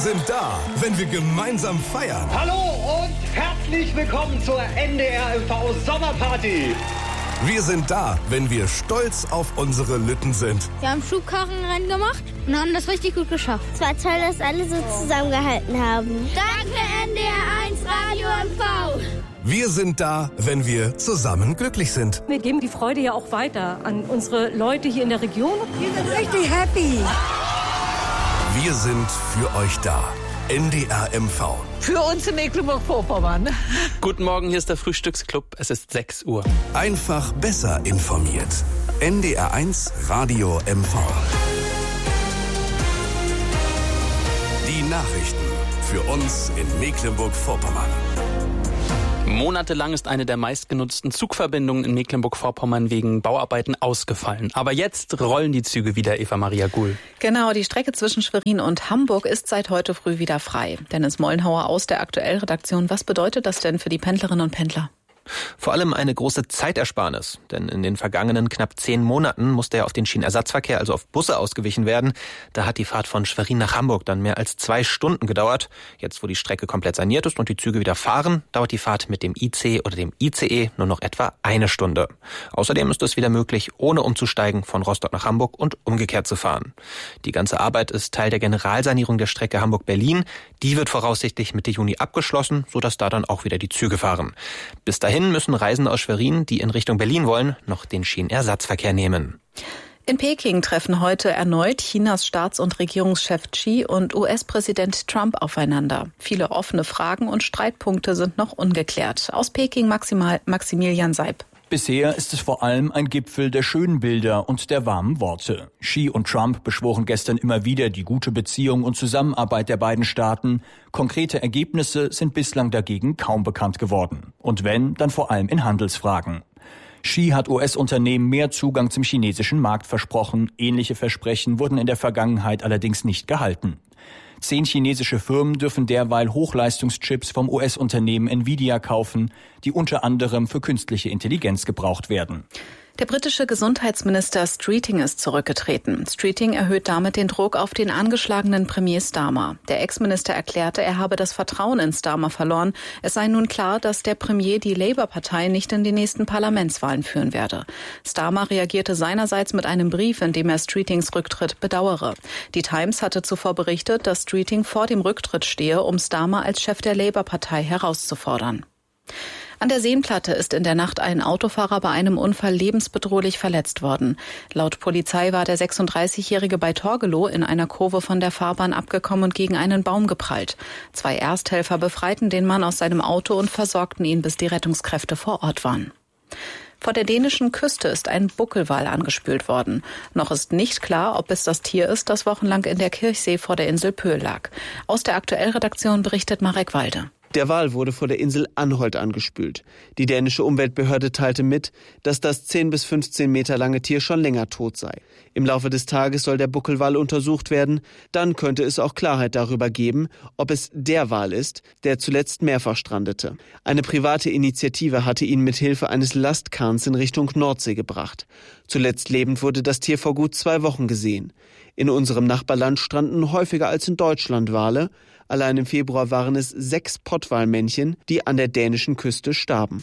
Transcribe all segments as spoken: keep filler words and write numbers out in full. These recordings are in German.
sind da, wenn wir gemeinsam feiern. Hallo und herzlich willkommen zur N D R M V Sommerparty. Wir sind da, wenn wir stolz auf unsere Lütten sind. Wir haben Schubkarrenrennen gemacht und haben das richtig gut geschafft. Es war toll, dass alle so zusammengehalten haben. Danke N D R eins Radio M V. Wir sind da, wenn wir zusammen glücklich sind. Wir geben die Freude ja auch weiter an unsere Leute hier in der Region. Wir sind richtig happy. Wir sind für euch da. N D R M V. Für uns in Mecklenburg-Vorpommern. Guten Morgen, hier ist der Frühstücksclub. Es ist sechs Uhr. Einfach besser informiert. N D R eins Radio M V. Die Nachrichten für uns in Mecklenburg-Vorpommern. Monatelang ist eine der meistgenutzten Zugverbindungen in Mecklenburg-Vorpommern wegen Bauarbeiten ausgefallen. Aber jetzt rollen die Züge wieder, Eva-Maria Guhl. Genau, die Strecke zwischen Schwerin und Hamburg ist seit heute früh wieder frei. Dennis Mollenhauer aus der Aktuell-Redaktion. Was bedeutet das denn für die Pendlerinnen und Pendler? Vor allem eine große Zeitersparnis, denn in den vergangenen knapp zehn Monaten musste ja auf den Schienenersatzverkehr, also auf Busse, ausgewichen werden. Da hat die Fahrt von Schwerin nach Hamburg dann mehr als zwei Stunden gedauert. Jetzt, wo die Strecke komplett saniert ist und die Züge wieder fahren, dauert die Fahrt mit dem I C oder dem I C E nur noch etwa eine Stunde. Außerdem ist es wieder möglich, ohne umzusteigen, von Rostock nach Hamburg und umgekehrt zu fahren. Die ganze Arbeit ist Teil der Generalsanierung der Strecke Hamburg-Berlin. Die wird voraussichtlich Mitte Juni abgeschlossen, sodass da dann auch wieder die Züge fahren. Bis dahin müssen Reisende aus Schwerin, die in Richtung Berlin wollen, noch den Schienenersatzverkehr nehmen. In Peking treffen heute erneut Chinas Staats- und Regierungschef Xi und U S-Präsident Trump aufeinander. Viele offene Fragen und Streitpunkte sind noch ungeklärt. Aus Peking Maximal Maximilian Seib. Bisher ist es vor allem ein Gipfel der schönen Bilder und der warmen Worte. Xi und Trump beschworen gestern immer wieder die gute Beziehung und Zusammenarbeit der beiden Staaten. Konkrete Ergebnisse sind bislang dagegen kaum bekannt geworden. Und wenn, dann vor allem in Handelsfragen. Xi hat U S-Unternehmen mehr Zugang zum chinesischen Markt versprochen. Ähnliche Versprechen wurden in der Vergangenheit allerdings nicht gehalten. Zehn chinesische Firmen dürfen derweil Hochleistungschips vom U S-Unternehmen Nvidia kaufen, die unter anderem für künstliche Intelligenz gebraucht werden. Der britische Gesundheitsminister Streeting ist zurückgetreten. Streeting erhöht damit den Druck auf den angeschlagenen Premier Starmer. Der Ex-Minister erklärte, er habe das Vertrauen in Starmer verloren. Es sei nun klar, dass der Premier die Labour-Partei nicht in die nächsten Parlamentswahlen führen werde. Starmer reagierte seinerseits mit einem Brief, in dem er Streetings Rücktritt bedauere. Die Times hatte zuvor berichtet, dass Streeting vor dem Rücktritt stehe, um Starmer als Chef der Labour-Partei herauszufordern. An der Seenplatte ist in der Nacht ein Autofahrer bei einem Unfall lebensbedrohlich verletzt worden. Laut Polizei war der sechsunddreißigjährige bei Torgelow in einer Kurve von der Fahrbahn abgekommen und gegen einen Baum geprallt. Zwei Ersthelfer befreiten den Mann aus seinem Auto und versorgten ihn, bis die Rettungskräfte vor Ort waren. Vor der dänischen Küste ist ein Buckelwal angespült worden. Noch ist nicht klar, ob es das Tier ist, das wochenlang in der Kirchsee vor der Insel Pöhl lag. Aus der Aktuellredaktion berichtet Marek Walde. Der Wal wurde vor der Insel Anholt angespült. Die dänische Umweltbehörde teilte mit, dass das zehn bis fünfzehn Meter lange Tier schon länger tot sei. Im Laufe des Tages soll der Buckelwal untersucht werden. Dann könnte es auch Klarheit darüber geben, ob es der Wal ist, der zuletzt mehrfach strandete. Eine private Initiative hatte ihn mit Hilfe eines Lastkahns in Richtung Nordsee gebracht. Zuletzt lebend wurde das Tier vor gut zwei Wochen gesehen. In unserem Nachbarland stranden häufiger als in Deutschland Wale. Allein im Februar waren es sechs Pottwalmännchen, die an der dänischen Küste starben.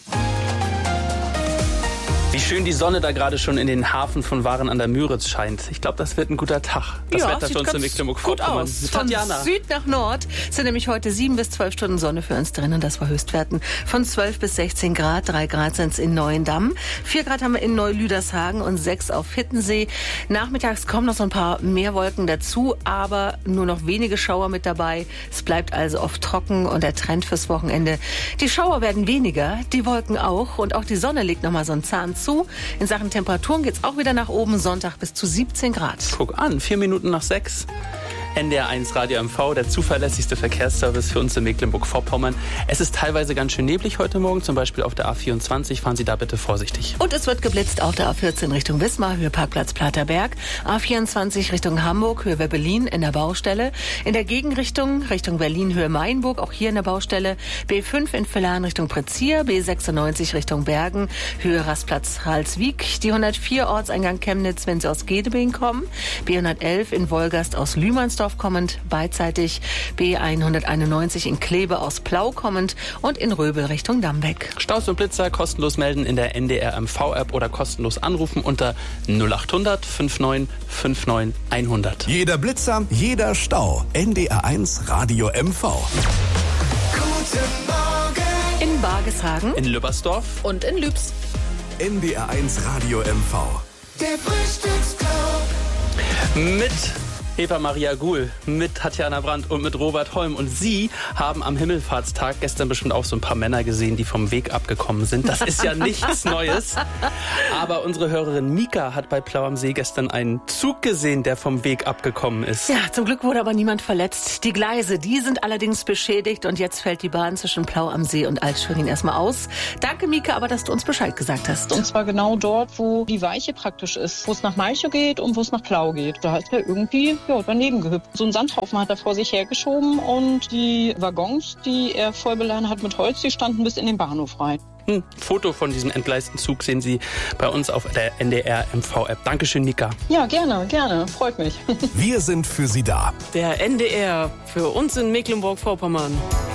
Wie schön die Sonne da gerade schon in den Hafen von Waren an der Müritz scheint. Ich glaube, das wird ein guter Tag. Das ja, Wetter sieht für uns ganz in Mecklenburg-Vorpommern. gut aus. Von Süd nach Nord sind nämlich heute sieben bis zwölf Stunden Sonne für uns drinnen. Das war Höchstwerten von zwölf bis sechzehn Grad. Drei Grad sind es in Neuendamm. Vier Grad haben wir in Neulüdershagen und sechs auf Hittensee. Nachmittags kommen noch so ein paar mehr Wolken dazu, aber nur noch wenige Schauer mit dabei. Es bleibt also oft trocken und der Trend fürs Wochenende. Die Schauer werden weniger, die Wolken auch und auch die Sonne legt noch mal so einen Zahn zu. In Sachen Temperaturen geht's auch wieder nach oben. Sonntag bis zu siebzehn Grad. Guck an, vier Minuten nach sechs. N D R eins Radio M V, der zuverlässigste Verkehrsservice für uns in Mecklenburg-Vorpommern. Es ist teilweise ganz schön neblig heute Morgen, zum Beispiel auf der A vierundzwanzig. Fahren Sie da bitte vorsichtig. Und es wird geblitzt auf der A vierzehn Richtung Wismar, Höhe Parkplatz Platerberg. A vierundzwanzig Richtung Hamburg, Höhe Werbelin in der Baustelle. In der Gegenrichtung Richtung Berlin, Höhe Mainburg, auch hier in der Baustelle. B fünf in Villern Richtung Prezier, B sechsundneunzig Richtung Bergen, Höhe Rastplatz Ralswiek. Die hundertvier Ortseingang Chemnitz, wenn Sie aus Gedebing kommen. B hundertelf in Wolgast aus Lühmannsdorf Wilmersdorf kommend, beidseitig B hunderteinundneunzig in Kleve aus Plau kommend und in Röbel Richtung Dammbeck. Staus und Blitzer kostenlos melden in der N D R M V-App oder kostenlos anrufen unter null achthundert fünfundneunzig neunundfünfzig hundert. Jeder Blitzer, jeder Stau. N D R eins Radio M V. Guten Morgen. In Bargeshagen, in Lübbersdorf und in Lübs. N D R eins Radio M V. Der Frühstücksclub. Mit Eva Maria Guhl, mit Tatjana Brandt und mit Robert Holm. Und Sie haben am Himmelfahrtstag gestern bestimmt auch so ein paar Männer gesehen, die vom Weg abgekommen sind. Das ist ja nichts Neues. Aber unsere Hörerin Mika hat bei Plau am See gestern einen Zug gesehen, der vom Weg abgekommen ist. Ja, zum Glück wurde aber niemand verletzt. Die Gleise, die sind allerdings beschädigt und jetzt fällt die Bahn zwischen Plau am See und Altschwerin erstmal aus. Danke, Mika, aber dass du uns Bescheid gesagt hast. Und zwar genau dort, wo die Weiche praktisch ist, wo es nach Malchow geht und wo es nach Plau geht. Da ist er irgendwie ja, daneben gehüpft. So einen Sandhaufen hat er vor sich hergeschoben und die Waggons, die er voll beladen hat mit Holz, die standen bis in den Bahnhof rein. Ein Foto von diesem entgleisten Zug sehen Sie bei uns auf der N D R M V-App. Dankeschön, Mika. Ja, gerne, gerne. Freut mich. Wir sind für Sie da. Der N D R für uns in Mecklenburg-Vorpommern.